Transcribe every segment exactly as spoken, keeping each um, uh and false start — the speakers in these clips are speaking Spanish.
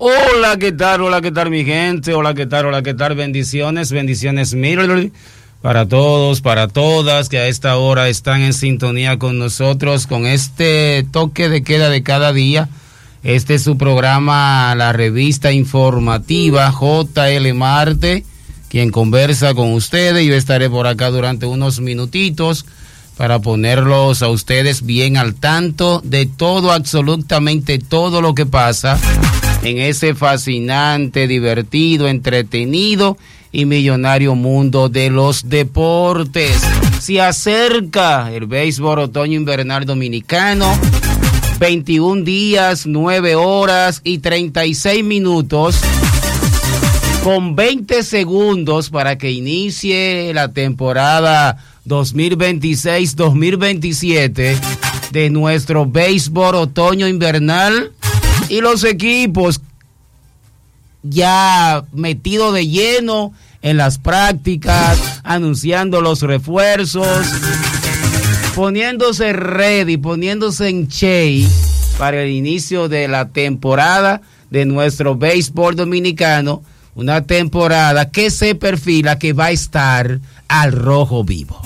Hola, ¿qué tal? Hola, ¿qué tal, mi gente? Hola, ¿qué tal? Hola, ¿qué tal? Bendiciones, bendiciones mil para todos, para todas que a esta hora están en sintonía con nosotros, con este toque de queda de cada día. Este es su programa, la revista informativa J L Marte, quien conversa con ustedes. Yo estaré por acá durante unos minutitos para ponerlos a ustedes bien al tanto de todo, absolutamente todo lo que pasa en ese fascinante, divertido, entretenido y millonario mundo de los deportes. Se acerca el béisbol otoño invernal dominicano, veintiún días, nueve horas y treinta y seis minutos, con veinte segundos para que inicie la temporada dos mil veintiséis dos mil veintisiete de nuestro béisbol otoño invernal, y los equipos ya metidos de lleno en las prácticas, anunciando los refuerzos, poniéndose ready, poniéndose en shape para el inicio de la temporada de nuestro béisbol dominicano, una temporada que se perfila que va a estar al rojo vivo.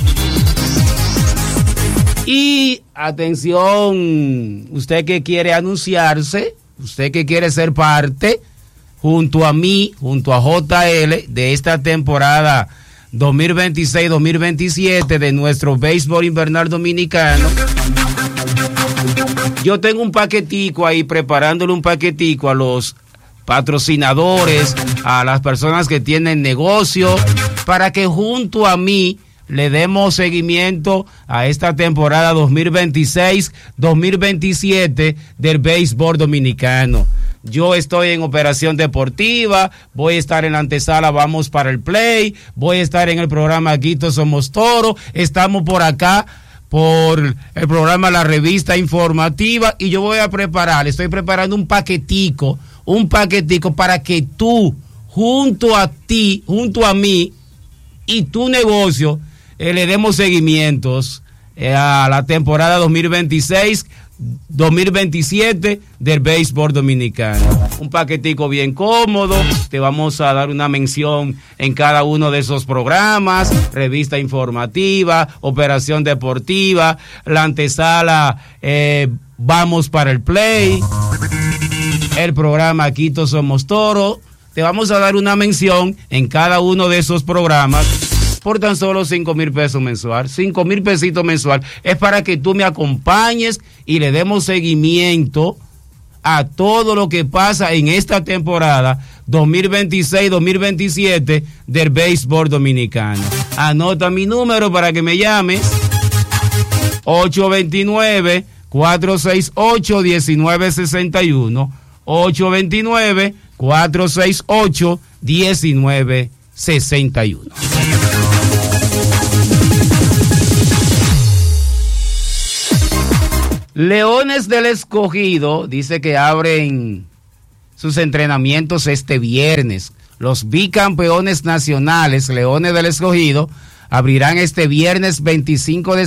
Y atención, usted que quiere anunciarse, usted que quiere ser parte, junto a mí, junto a J L, de esta temporada dos mil veintiséis dos mil veintisiete de nuestro béisbol invernal dominicano, yo tengo un paquetico ahí, preparándole un paquetico a los patrocinadores, a las personas que tienen negocio, para que junto a mí le demos seguimiento a esta temporada dos mil veintiséis dos mil veintisiete del béisbol dominicano. Yo estoy en operación deportiva, voy a estar en la antesala Vamos para el Play, voy a estar en el programa Aquí Somos Toro, estamos por acá por el programa La Revista Informativa, y yo voy a preparar, estoy preparando un paquetico, un paquetico para que tú, junto a ti, junto a mí y tu negocio, eh, le demos seguimientos eh, a la temporada dos mil veintiséis dos mil veintisiete del béisbol dominicano. Un paquetico bien cómodo, te vamos a dar una mención en cada uno de esos programas: revista informativa, operación deportiva, la antesala eh, Vamos para el Play, el programa Aquí Somos Toro. Te vamos a dar una mención en cada uno de esos programas por tan solo cinco mil pesos mensual, cinco mil pesitos mensual. Es para que tú me acompañes y le demos seguimiento a todo lo que pasa en esta temporada dos mil veintiséis dos mil veintisiete del béisbol dominicano. Anota mi número para que me llames: ocho dos nueve, cuatro seis ocho, uno nueve seis uno, ocho dos nueve, cuatro seis ocho, uno nueve seis uno. Leones del Escogido dice que abren sus entrenamientos este viernes. Los bicampeones nacionales, Leones del Escogido, abrirán este viernes veinticinco de